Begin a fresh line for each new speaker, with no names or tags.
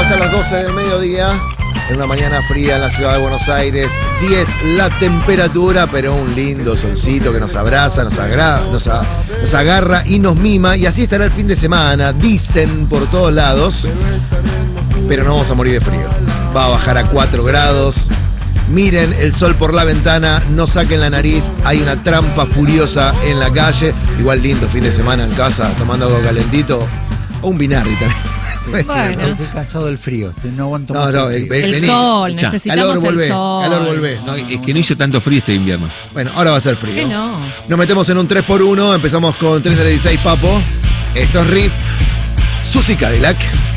hasta las 12 del mediodía. En una mañana fría en la ciudad de Buenos Aires. 10 la temperatura, pero un lindo solcito que nos abraza, nos agarra y nos mima. Y así estará el fin de semana, dicen por todos lados. Pero no vamos a morir de frío. Va a bajar a 4 grados. Miren el sol por la ventana, no saquen la nariz, hay una trampa furiosa en la calle. Igual lindo fin de semana en casa, tomando algo calentito. O un Binardi también.
Bueno. Estoy cansado del frío, no aguanto más.
El sol, necesitamos
calor, volvé,
el sol.
calor, volvé.
No, es que no hizo tanto frío este invierno.
Bueno, ahora va a ser frío.
¿Qué no?
Nos metemos en un 3x1, empezamos con 3 de 16, Papo. Esto es Riff, Susi Cadillac.